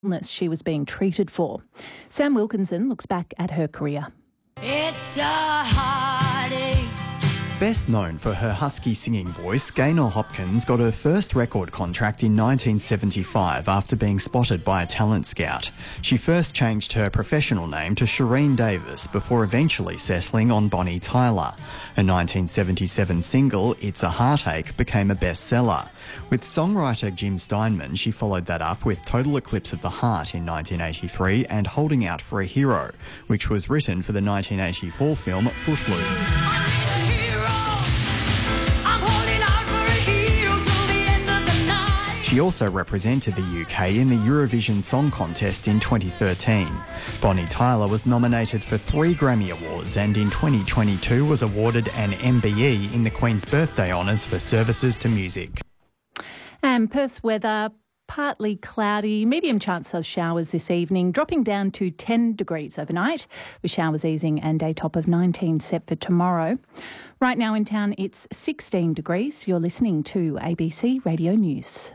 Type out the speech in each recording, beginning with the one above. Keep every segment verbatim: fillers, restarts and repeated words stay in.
illness she was being treated for. Sam Wilkinson looks back at her career. It's a heartache. Best known for her husky singing voice, Gaynor Hopkins got her first record contract in nineteen seventy-five after being spotted by a talent scout. She first changed her professional name to Shireen Davis before eventually settling on Bonnie Tyler. Her nineteen seventy-seven single, It's a Heartache, became a bestseller. With songwriter Jim Steinman, she followed that up with Total Eclipse of the Heart in nineteen eighty-three and Holding Out for a Hero, which was written for the nineteen eighty-four film Footloose. She also represented the U K in the Eurovision Song Contest in twenty thirteen. Bonnie Tyler was nominated for three Grammy Awards and in twenty twenty-two was awarded an M B E in the Queen's Birthday Honours for services to music. And Perth's weather, partly cloudy, medium chance of showers this evening, dropping down to ten degrees overnight, with showers easing and a top of nineteen set for tomorrow. Right now in town it's sixteen degrees. You're listening to A B C Radio News.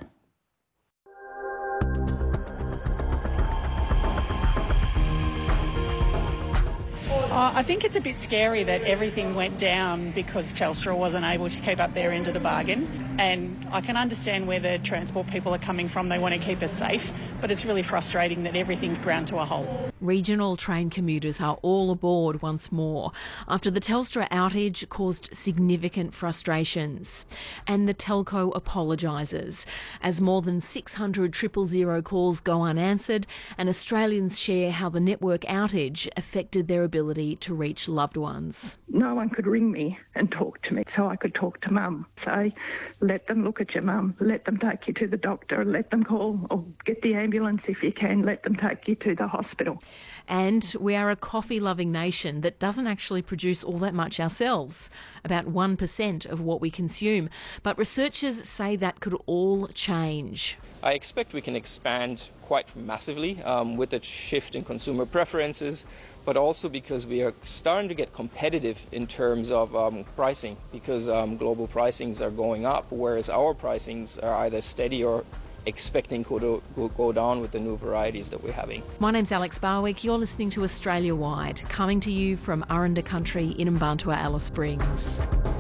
Uh, I think it's a bit scary that everything went down because Telstra wasn't able to keep up their end of the bargain. And I can understand where the transport people are coming from. They want to keep us safe, but it's really frustrating that everything's ground to a halt. Regional train commuters are all aboard once more after the Telstra outage caused significant frustrations. And the telco apologises as more than six hundred triple zero calls go unanswered and Australians share how the network outage affected their ability to reach loved ones. No one could ring me and talk to me, so I could talk to Mum. Say, let them look at your mum, let them take you to the doctor, let them call or get the ambulance if you can, let them take you to the hospital. And we are a coffee-loving nation that doesn't actually produce all that much ourselves, about one percent of what we consume. But researchers say that could all change. I expect we can expand quite massively um, with a shift in consumer preferences, but also because we are starting to get competitive in terms of um, pricing, because um, global pricings are going up, whereas our pricings are either steady or expecting to go, go down with the new varieties that we're having. My name's Alex Barwick. You're listening to Australia Wide, coming to you from Aranda Country in Mbantua, Alice Springs.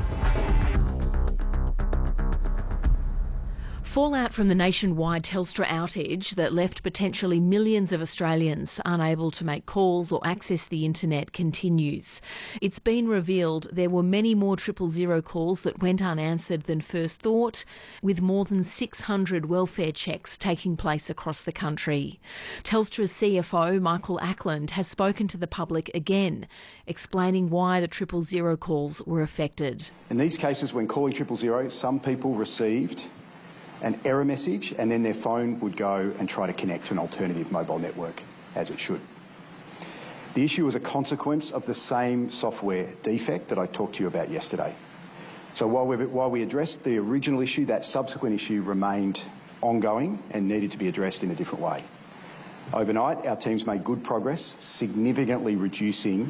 Fallout from the nationwide Telstra outage that left potentially millions of Australians unable to make calls or access the internet continues. It's been revealed there were many more triple zero calls that went unanswered than first thought, with more than six hundred welfare checks taking place across the country. Telstra's C F O, Michael Ackland, has spoken to the public again, explaining why the triple zero calls were affected. In these cases, when calling triple zero, some people received an error message and then their phone would go and try to connect to an alternative mobile network, as it should. The issue was a consequence of the same software defect that I talked to you about yesterday. So while, we while we addressed the original issue, that subsequent issue remained ongoing and needed to be addressed in a different way. Overnight, our teams made good progress, significantly reducing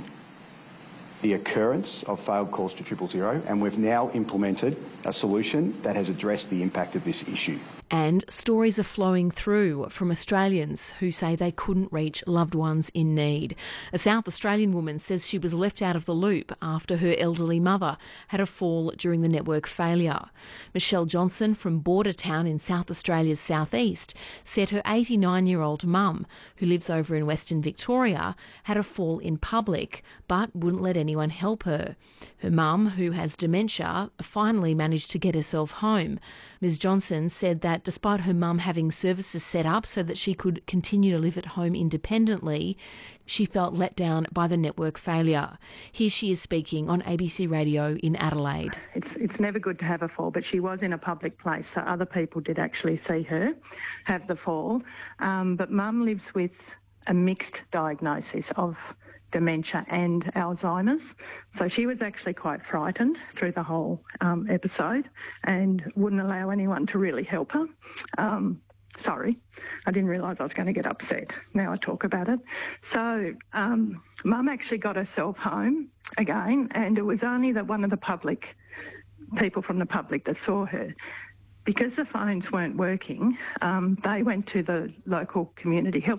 the occurrence of failed calls to triple zero, and we've now implemented a solution that has addressed the impact of this issue. And stories are flowing through from Australians who say they couldn't reach loved ones in need. A South Australian woman says she was left out of the loop after her elderly mother had a fall during the network failure. Michelle Johnson from Bordertown in South Australia's southeast said her eighty-nine-year-old mum, who lives over in Western Victoria, had a fall in public but wouldn't let anyone help her. Her mum, who has dementia, finally managed to get herself home. Ms Johnson said that despite her mum having services set up so that she could continue to live at home independently, she felt let down by the network failure. Here she is speaking on A B C Radio in Adelaide. It's it's never good to have a fall, but she was in a public place, so other people did actually see her have the fall. Um, but mum lives with a mixed diagnosis of dementia and Alzheimer's. So she was actually quite frightened through the whole um, episode and wouldn't allow anyone to really help her. Um, sorry, I didn't realise I was going to get upset. Now I talk about it. So um, Mum actually got herself home again, and it was only that one of the public, people from the public that saw her Because the phones weren't working, um, they went to the local community health